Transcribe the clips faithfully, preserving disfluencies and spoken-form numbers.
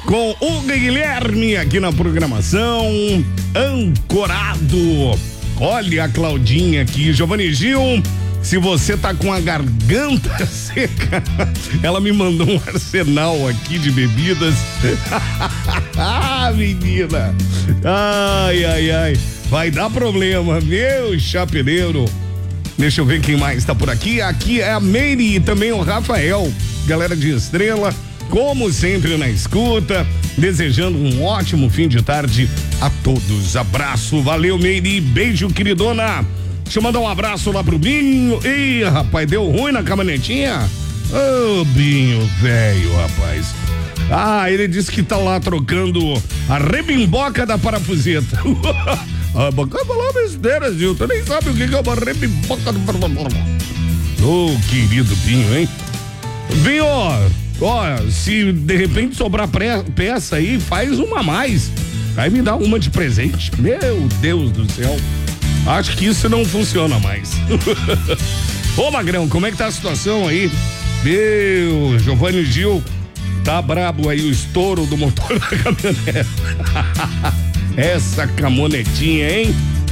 com o Guilherme aqui na programação, ancorado. Olha a Claudinha aqui, Giovanni Gil, se você tá com a garganta seca, ela me mandou um arsenal aqui de bebidas. Ah, menina, ai, ai, ai, vai dar problema, meu chapeleiro. Deixa eu ver quem mais tá por aqui. Aqui é a Meire e também o Rafael, galera de Estrela, como sempre na escuta, desejando um ótimo fim de tarde a todos. Abraço, valeu, Meire, beijo, queridona. Deixa eu mandar um abraço lá pro Binho. Ih, rapaz, deu ruim na caminhonetinha? Ô, oh, Binho, velho, rapaz. Ah, ele disse que tá lá trocando a rebimboca da parafuseta. Ah, vai falar besteira, Gil. Tu nem sabe o que é uma rebimboca do parafuseta. Ô, oh, querido Binho, hein? Binho, ó, se de repente sobrar pré, peça aí, faz uma a mais. Aí me dá uma de presente. Meu Deus do céu. Acho que isso não funciona mais. Ô, Magrão, como é que tá a situação aí? Meu, Giovanni Gil, tá brabo aí o estouro do motor da caminhonete. Essa camonetinha, hein?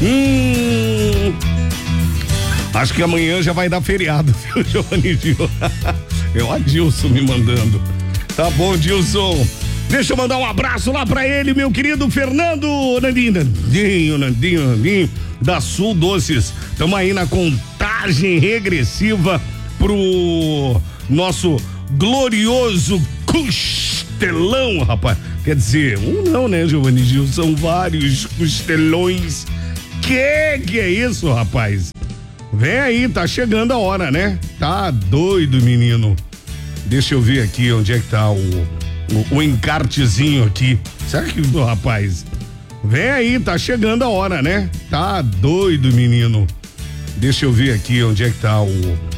Hum. Acho que amanhã já vai dar feriado, viu, Giovanni Gil? É o Adilson me mandando. Tá bom, Adilson. Deixa eu mandar um abraço lá pra ele, meu querido Fernando Nandinho, Nandinho, Nandinho, Nandinho, da Sul Doces. Estamos aí na contagem regressiva pro nosso glorioso costelão, rapaz. Quer dizer, um não, né, Giovanni Gil? São vários costelões. Que que é isso, rapaz? Vem aí, tá chegando a hora, né? Tá doido, menino. Deixa eu ver aqui onde é que tá o, o, o encartezinho aqui. Será que, rapaz? Vem aí, tá chegando a hora, né? Tá doido, menino. Deixa eu ver aqui onde é que tá o,